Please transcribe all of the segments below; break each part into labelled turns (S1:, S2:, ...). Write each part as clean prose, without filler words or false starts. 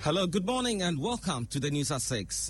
S1: Hello, good morning and welcome to the News at 6.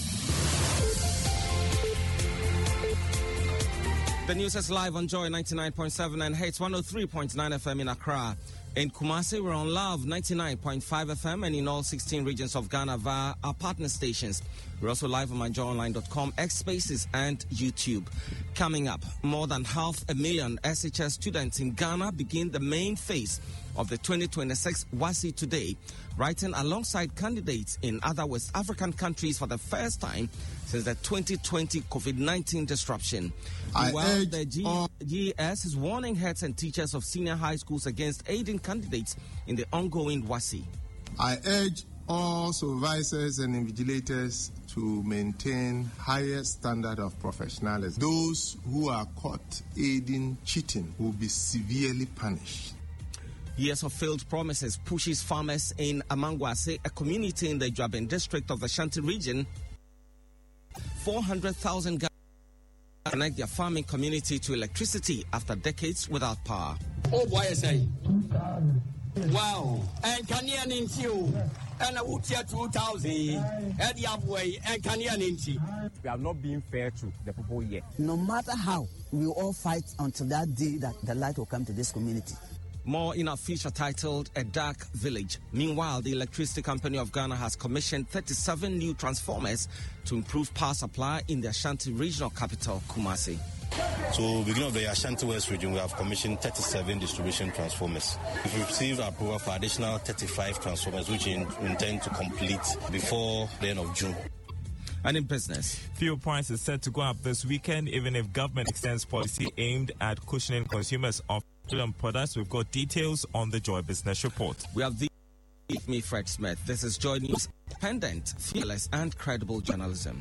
S1: The news is live on Joy 99.7 and Hits 103.9 FM in Accra. In Kumasi, we're on Love 99.5 FM and in all 16 regions of Ghana via our partner stations. We're also live on myjoyonline.com, X Spaces and YouTube. Coming up, more than 500,000 SHS students in Ghana begin the main phase of the 2026 WASSCE today, writing alongside candidates in other West African countries for the first time since the 2020 COVID-19 disruption. While the GES is warning heads and teachers of senior high schools against aiding candidates in the ongoing WASSCE.
S2: I urge all supervisors and invigilators to maintain higher standard of professionalism. Those who are caught aiding cheating will be severely punished.
S1: Years of failed promises pushes farmers in Amangwase, a community in the Juaben district of the Shanti region. 400,000 Ghanaians connect their farming community to electricity after decades without power.
S3: Oh boy, I say. Wow. And Canyon into and a Wutia 2000 and the Abway and Canyon into.
S4: We are not being fair to the people yet.
S5: No matter how, we will all fight until that day that the light will come to this community.
S1: More in our feature titled A Dark Village. Meanwhile, the Electricity Company of Ghana has commissioned 37 new transformers to improve power supply in the Ashanti regional capital, Kumasi.
S6: So, beginning of the Ashanti West region, we have commissioned 37 distribution transformers. We've received approval for additional 35 transformers, which we intend to complete before the end of June.
S1: And in business,
S7: fuel prices set to go up this weekend, even if government extends policy aimed at cushioning consumers of petroleum products. We've got details on the Joy Business Report.
S1: We have with me, Fred Smith. This is Joy News, independent, fearless, and credible journalism.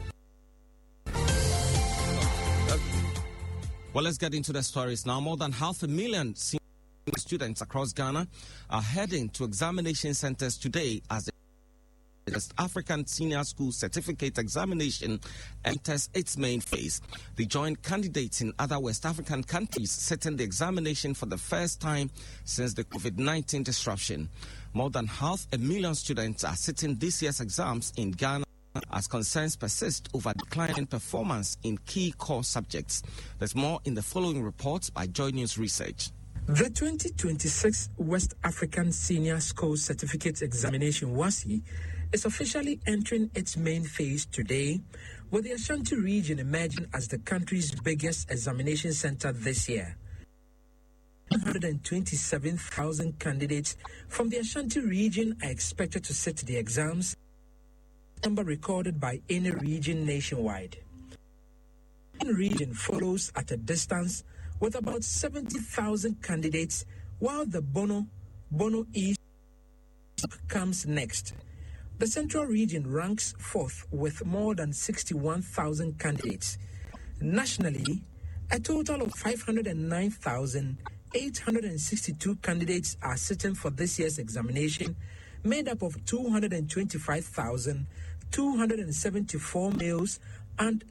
S1: Well, let's get into the stories now. More than 500,000 students across Ghana are heading to examination centers today as the West African Senior School Certificate Examination enters its main phase. The joint candidates in other West African countries sitting the examination for the first time since the COVID-19 disruption. More than 500,000 students are sitting this year's exams in Ghana as concerns persist over declining performance in key core subjects. There's more in the following reports by Joy News Research.
S8: The 2026 West African Senior School Certificate Examination WASSCE is officially entering its main phase today, with the Ashanti region emerging as the country's biggest examination center this year. 127,000 candidates from the Ashanti region are expected to sit the exams, number recorded by any region nationwide. The region follows at a distance with about 70,000 candidates, while the Bono East comes next. The Central region ranks fourth with more than 61,000 candidates. Nationally, a total of 509,862 candidates are sitting for this year's examination, made up of 225,274 males and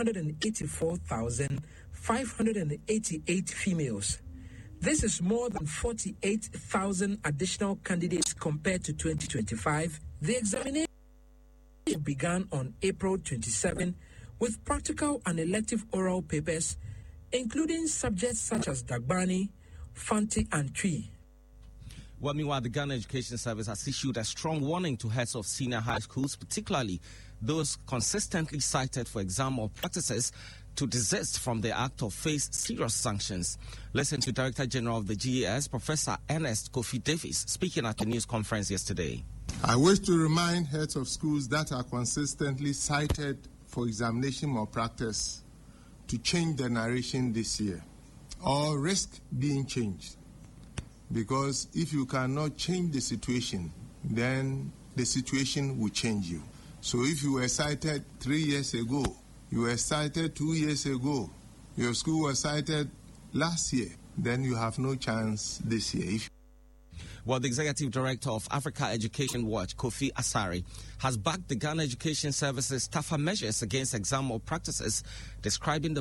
S8: 284,588 females. This is more than 48,000 additional candidates compared to 2025. The examination began on April 27 with practical and elective oral papers, including subjects such as Dagbani, Fanti, and Tree.
S1: Well, meanwhile, the Ghana Education Service has issued a strong warning to heads of senior high schools, particularly those consistently cited for exam malpractices, to desist from the act or face serious sanctions. Listen to Director General of the GES, Professor Ernest Kofi Davis, speaking at the news conference yesterday.
S2: I wish to remind heads of schools that are consistently cited for examination malpractice to change the narration this year or risk being changed. Because if you cannot change the situation, then the situation will change you. So if you were cited 3 years ago, you were cited 2 years ago, your school was cited last year, then you have no chance this year.
S1: Well, the Executive Director of Africa Education Watch, Kofi Asari, has backed the Ghana Education Service's tougher measures against exam malpractices, describing the